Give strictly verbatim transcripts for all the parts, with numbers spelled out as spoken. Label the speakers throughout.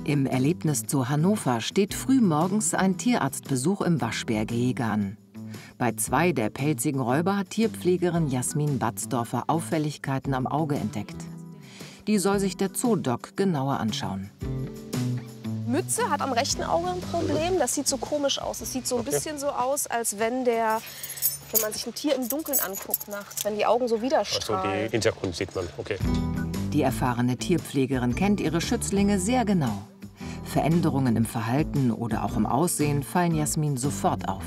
Speaker 1: Im Erlebniszoo Hannover steht frühmorgens ein Tierarztbesuch im Waschbärgehege an. Bei zwei der pelzigen Räuber hat Tierpflegerin Jasmin Batzdorfer Auffälligkeiten am Auge entdeckt. Die soll sich der Zoodoc genauer anschauen.
Speaker 2: Mütze hat am rechten Auge ein Problem. Das sieht so komisch aus. Es sieht so ein
Speaker 3: Okay.
Speaker 2: bisschen so aus, als wenn der, wenn man sich ein Tier im Dunkeln anguckt nachts, wenn die Augen so
Speaker 3: Also
Speaker 2: widerstrahlen.
Speaker 3: den Hintergrund sieht man. Okay.
Speaker 1: Die erfahrene Tierpflegerin kennt ihre Schützlinge sehr genau. Veränderungen im Verhalten oder auch im Aussehen fallen Jasmin sofort auf.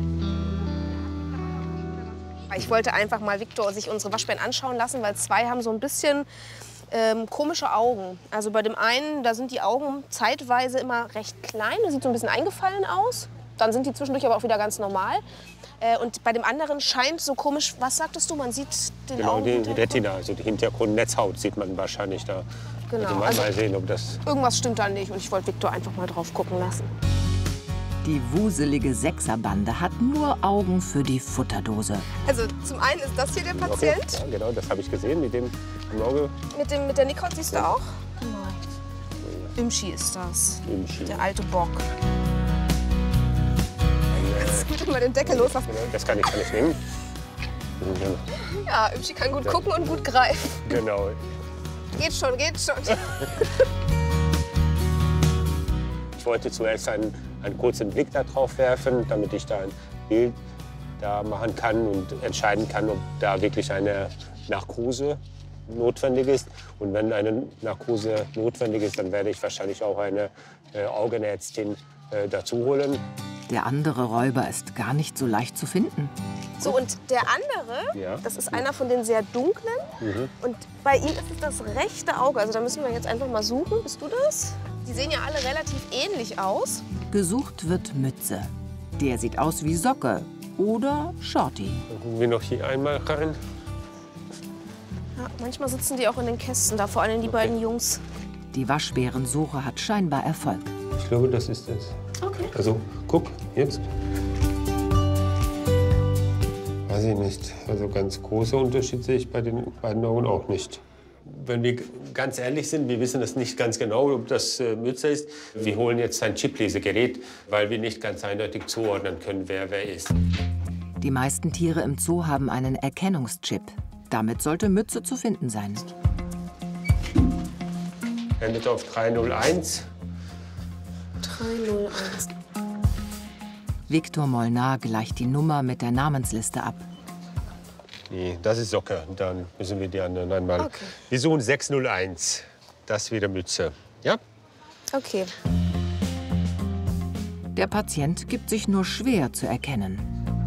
Speaker 2: Ich wollte einfach mal Viktor sich unsere Waschbären anschauen lassen, weil zwei haben so ein bisschen ähm, komische Augen. Also bei dem einen, da sind die Augen zeitweise immer recht klein, das sieht so ein bisschen eingefallen aus. Dann sind die zwischendurch aber auch wieder ganz normal. Äh, und bei dem anderen scheint so komisch, was sagtest du, man sieht den
Speaker 3: Genau,
Speaker 2: Augen.
Speaker 3: die Retina, also die Hintergrundnetzhaut sieht man wahrscheinlich da.
Speaker 2: Genau,
Speaker 3: Also mal,
Speaker 2: also-
Speaker 3: mal sehen, ob das...
Speaker 2: Irgendwas stimmt da nicht und ich wollte Viktor einfach mal drauf gucken lassen.
Speaker 1: Die wuselige Sechserbande hat nur Augen für die Futterdose.
Speaker 2: Also zum einen ist das hier der
Speaker 3: Okay,
Speaker 2: Patient.
Speaker 3: ja, genau, das habe ich gesehen mit dem im Auge.
Speaker 2: Mit, dem, mit der Nikon siehst du auch? Genau. Imschi ist das.
Speaker 3: Imschi.
Speaker 2: Der alte Bock. Jetzt geht immer den Deckel los.
Speaker 3: Genau, das kann ich, kann ich nehmen.
Speaker 2: Ja, Imschi kann gut gucken und gut greifen.
Speaker 3: Genau.
Speaker 2: Geht schon, geht schon.
Speaker 3: Ich wollte zuerst einen, einen kurzen Blick darauf werfen, damit ich da ein Bild da machen kann und entscheiden kann, ob da wirklich eine Narkose notwendig ist. Und wenn eine Narkose notwendig ist, dann werde ich wahrscheinlich auch eine äh, Augenärztin äh, dazu holen.
Speaker 1: Der andere Räuber ist gar nicht so leicht zu finden.
Speaker 2: So, und der andere,
Speaker 3: Ja.
Speaker 2: das ist einer von den sehr dunklen.
Speaker 3: Mhm.
Speaker 2: Und bei ihm ist es das rechte Auge. Also da müssen wir jetzt einfach mal suchen. Bist du das? Die sehen ja alle relativ ähnlich aus.
Speaker 1: Gesucht wird Mütze. Der sieht aus wie Socke oder Shorty.
Speaker 3: Dann gucken wir noch hier einmal rein.
Speaker 2: Ja, manchmal sitzen die auch in den Kästen da, vor allem die beiden Jungs.
Speaker 1: Die Waschbärensuche hat scheinbar Erfolg.
Speaker 3: Ich glaube, das ist es.
Speaker 2: Okay.
Speaker 3: Also, guck, jetzt. Weiß ich nicht. Also ganz großer Unterschied sehe ich bei den beiden Augen auch nicht. Wenn wir ganz ehrlich sind, wir wissen es nicht ganz genau, ob das äh, Mütze ist. Wir holen jetzt ein Chiplesegerät, weil wir nicht ganz eindeutig zuordnen können, wer wer ist.
Speaker 1: Die meisten Tiere im Zoo haben einen Erkennungschip. Damit sollte Mütze zu finden sein.
Speaker 3: Endet auf drei null eins.
Speaker 2: drei null eins.
Speaker 1: Viktor Molnar gleicht die Nummer mit der Namensliste ab.
Speaker 3: Nee, das ist Socke. Dann müssen wir die anderen einmal.
Speaker 2: Okay.
Speaker 3: Wir suchen sechs null eins. Das wieder Mütze. Ja?
Speaker 2: Okay.
Speaker 1: Der Patient gibt sich nur schwer zu erkennen.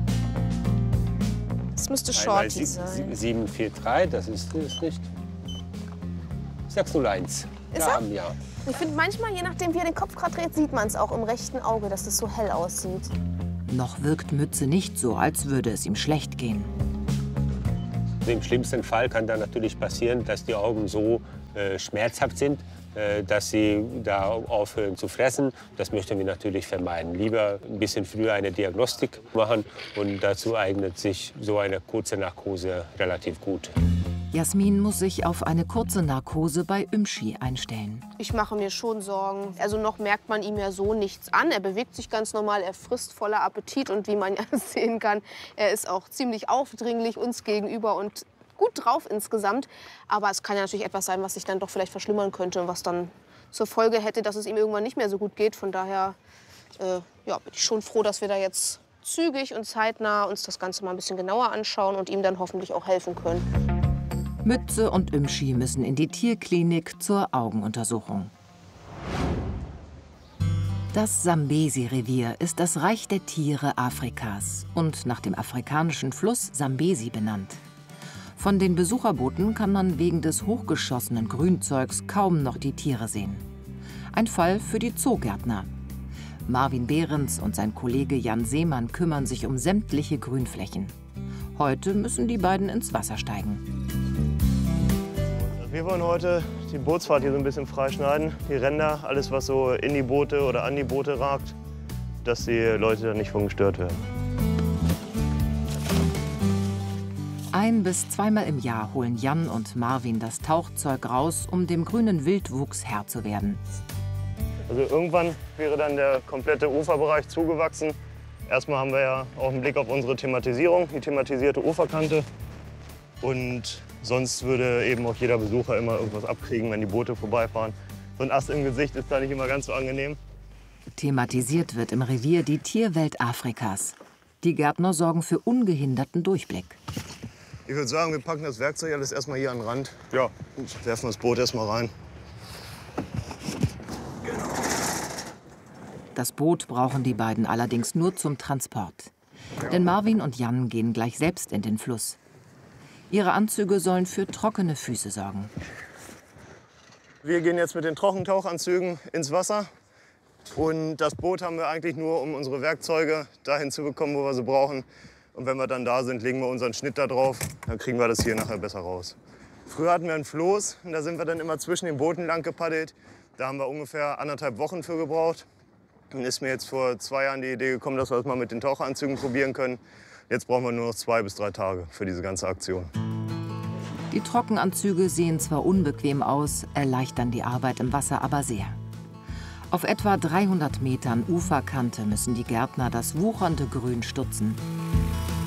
Speaker 2: Das müsste
Speaker 3: Einmal
Speaker 2: Shorty
Speaker 3: sie-
Speaker 2: sein.
Speaker 3: sieben vier drei, das ist es nicht. sechs null eins.
Speaker 2: Ist
Speaker 3: ja,
Speaker 2: er?
Speaker 3: Ja.
Speaker 2: Ich finde manchmal, je nachdem wie er den Kopf gerade dreht, sieht man es auch im rechten Auge, dass das so hell aussieht.
Speaker 1: Noch wirkt Mütze nicht so, als würde es ihm schlecht gehen.
Speaker 3: Im schlimmsten Fall kann dann natürlich passieren, dass die Augen so äh, schmerzhaft sind, äh, dass sie da aufhören zu fressen. Das möchten wir natürlich vermeiden. Lieber ein bisschen früher eine Diagnostik machen und dazu eignet sich so eine kurze Narkose relativ gut.
Speaker 1: Jasmin muss sich auf eine kurze Narkose bei Imschi einstellen.
Speaker 2: Ich mache mir schon Sorgen. Also noch merkt man ihm ja so nichts an. Er bewegt sich ganz normal, er frisst voller Appetit und wie man ja sehen kann, er ist auch ziemlich aufdringlich uns gegenüber und gut drauf insgesamt. Aber es kann ja natürlich etwas sein, was sich dann doch vielleicht verschlimmern könnte und was dann zur Folge hätte, dass es ihm irgendwann nicht mehr so gut geht. Von daher äh, ja, bin ich schon froh, dass wir da jetzt zügig und zeitnah uns das Ganze mal ein bisschen genauer anschauen und ihm dann hoffentlich auch helfen können.
Speaker 1: Mütze und Imschi müssen in die Tierklinik zur Augenuntersuchung. Das Sambesi-Revier ist das Reich der Tiere Afrikas und nach dem afrikanischen Fluss Sambesi benannt. Von den Besucherbooten kann man wegen des hochgeschossenen Grünzeugs kaum noch die Tiere sehen. Ein Fall für die Zoogärtner. Marvin Behrens und sein Kollege Jan Seemann kümmern sich um sämtliche Grünflächen. Heute müssen die beiden ins Wasser steigen.
Speaker 4: Wir wollen heute die Bootsfahrt hier so ein bisschen freischneiden. Die Ränder, alles was so in die Boote oder an die Boote ragt, dass die Leute da nicht von gestört werden.
Speaker 1: Ein- bis zweimal im Jahr holen Jan und Marvin das Tauchzeug raus, um dem grünen Wildwuchs Herr zu werden.
Speaker 4: Also irgendwann wäre dann der komplette Uferbereich zugewachsen. Erstmal haben wir ja auch einen Blick auf unsere Thematisierung, die thematisierte Uferkante. Und sonst würde eben auch jeder Besucher immer irgendwas abkriegen, wenn die Boote vorbeifahren. So ein Ast im Gesicht ist da nicht immer ganz so angenehm.
Speaker 1: Thematisiert wird im Revier die Tierwelt Afrikas. Die Gärtner sorgen für ungehinderten Durchblick.
Speaker 4: Ich würde sagen, wir packen das Werkzeug alles erstmal hier an den Rand. Ja. Und werfen das Boot erstmal rein.
Speaker 1: Das Boot brauchen die beiden allerdings nur zum Transport. Denn Marvin und Jan gehen gleich selbst in den Fluss. Ihre Anzüge sollen für trockene Füße sorgen.
Speaker 4: Wir gehen jetzt mit den Trockentauchanzügen ins Wasser. Und das Boot haben wir eigentlich nur, um unsere Werkzeuge dahin zu bekommen, wo wir sie brauchen. Und wenn wir dann da sind, legen wir unseren Schnitt da drauf. Dann kriegen wir das hier nachher besser raus. Früher hatten wir ein Floß und da sind wir dann immer zwischen den Booten lang gepaddelt. Da haben wir ungefähr anderthalb Wochen für gebraucht. Dann ist mir jetzt vor zwei Jahren die Idee gekommen, dass wir das mal mit den Taucheranzügen probieren können. Jetzt brauchen wir nur noch zwei bis drei Tage für diese ganze Aktion.
Speaker 1: Die Trockenanzüge sehen zwar unbequem aus, erleichtern die Arbeit im Wasser aber sehr. Auf etwa dreihundert Metern Uferkante müssen die Gärtner das wuchernde Grün stutzen.